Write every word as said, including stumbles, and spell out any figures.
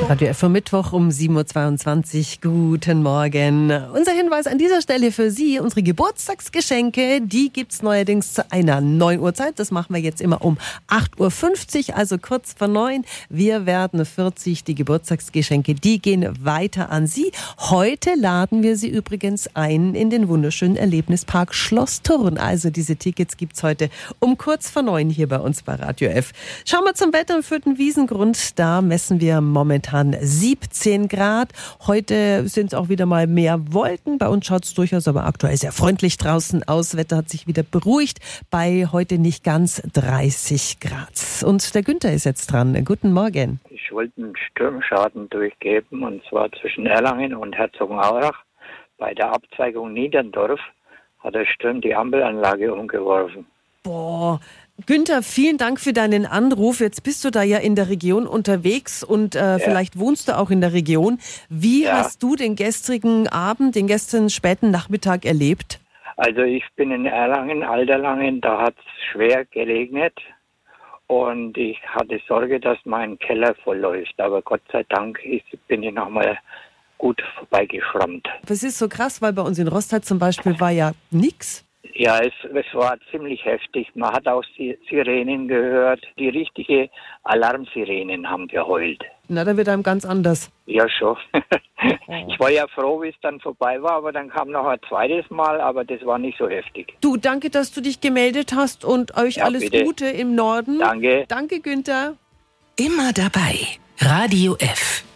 Radio F für Mittwoch um sieben Uhr zweiundzwanzig. Guten Morgen. Unser Hinweis an dieser Stelle für Sie, unsere Geburtstagsgeschenke, die gibt's neuerdings zu einer neuen Uhrzeit. Das machen wir jetzt immer um acht Uhr fünfzig, also kurz vor neun. Wir werden vierzig, die Geburtstagsgeschenke, die gehen weiter an Sie. Heute laden wir Sie übrigens ein in den wunderschönen Erlebnispark Schloss Thurn. Also diese Tickets gibt's heute um kurz vor neun hier bei uns bei Radio F. Schauen wir zum Wetter für den Wiesengrund. Da messen wir momentan siebzehn Grad. Heute sind es auch wieder mal mehr Wolken. Bei uns schaut es durchaus aber aktuell sehr freundlich draußen aus. Das Wetter hat sich wieder beruhigt. Bei heute nicht ganz dreißig Grad. Und der Günther ist jetzt dran. Guten Morgen. Ich wollte einen Sturmschaden durchgeben, und zwar zwischen Erlangen und Herzogenaurach. Bei der Abzweigung Niederndorf hat der Sturm die Ampelanlage umgeworfen. Boah, Günther, vielen Dank für deinen Anruf. Jetzt bist du da ja in der Region unterwegs und äh, ja. vielleicht wohnst du auch in der Region. Wie ja. hast du den gestrigen Abend, den gestrigen späten Nachmittag erlebt? Also ich bin in Erlangen, Alterlangen, da hat es schwer geregnet und ich hatte Sorge, dass mein Keller voll läuft. Aber Gott sei Dank ist, bin ich nochmal gut vorbeigeschrammt. Das ist so krass, weil bei uns in Rostheim zum Beispiel war ja nichts. Ja, es, es war ziemlich heftig. Man hat auch Sirenen gehört. Die richtige Alarmsirenen haben geheult. Na, da wird einem ganz anders. Ja, schon. Ich war ja froh, wie es dann vorbei war, aber dann kam noch ein zweites Mal, aber das war nicht so heftig. Du, danke, dass du dich gemeldet hast und euch ja, alles bitte. Gute im Norden. Danke. Danke, Günther. Immer dabei. Radio F.